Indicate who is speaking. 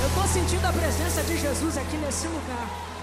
Speaker 1: Eu tô sentindo a presença de Jesus aqui nesse lugar.